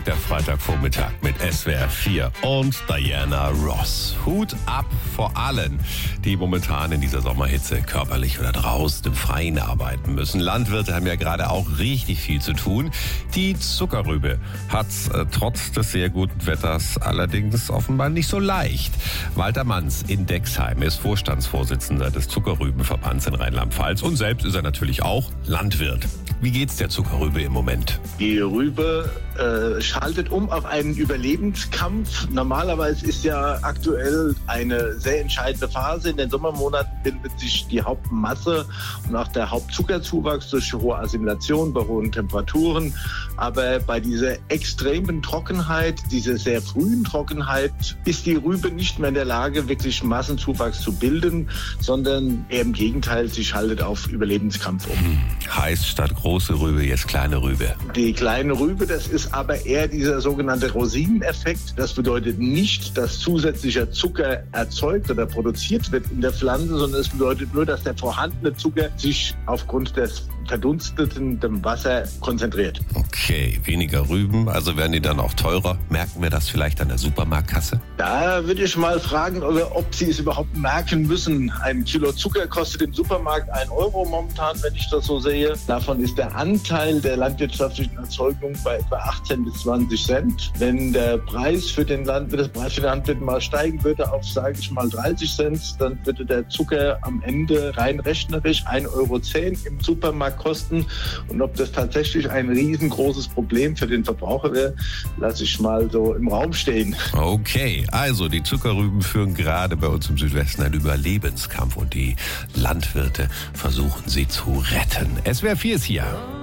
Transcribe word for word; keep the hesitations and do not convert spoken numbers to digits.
Der Freitagvormittag mit S W R vier und Diana Ross. Hut ab vor allen, die momentan in dieser Sommerhitze körperlich oder draußen im Freien arbeiten müssen. Landwirte haben ja gerade auch richtig viel zu tun. Die Zuckerrübe hat äh, trotz des sehr guten Wetters allerdings offenbar nicht so leicht. Walter Manns in Dexheim ist Vorstandsvorsitzender des Zuckerrübenverbands in Rheinland-Pfalz und selbst ist er natürlich auch Landwirt. Wie geht's der Zuckerrübe im Moment? Die Rübe äh, schaltet um auf einen Überlebenskampf. Normalerweise ist ja aktuell eine sehr entscheidende Phase. In den Sommermonaten bildet sich die Hauptmasse und auch der Hauptzuckerzuwachs durch hohe Assimilation bei hohen Temperaturen. Aber bei dieser extremen Trockenheit, dieser sehr frühen Trockenheit, ist die Rübe nicht mehr in der Lage, wirklich Massenzuwachs zu bilden, sondern eher im Gegenteil, sie schaltet auf Überlebenskampf um. Hm. Heißt statt große Rübe jetzt kleine Rübe. Die kleine Rübe, das ist aber eher dieser sogenannte Rosineneffekt. Das bedeutet nicht, dass zusätzlicher Zucker erzeugt oder produziert wird in der Pflanze, sondern es bedeutet nur, dass der vorhandene Zucker sich aufgrund des verdunsteten Wasser konzentriert. Okay, weniger Rüben, also werden die dann auch teurer. Merken wir das vielleicht an der Supermarktkasse? Da würde ich mal fragen, ob Sie es überhaupt merken müssen. Ein Kilo Zucker kostet im Supermarkt ein Euro momentan, wenn ich das so sehe. Davon ist der Anteil der landwirtschaftlichen Erzeugung bei etwa achtzehn bis zwanzig Cent. Wenn der Preis für den Landwirt, das Preis für den Landwirt mal steigen würde auf, sage ich mal, dreißig Cent, dann würde der Zucker am Ende rein rechnerisch ein Euro zehn im Supermarkt kosten. Und ob das tatsächlich ein riesengroßes Problem für den Verbraucher wäre, lasse ich mal so im Raum stehen. Okay, also die Zuckerrüben führen gerade bei uns im Südwesten einen Überlebenskampf und die Landwirte versuchen sie zu retten. S W R vier ist hier.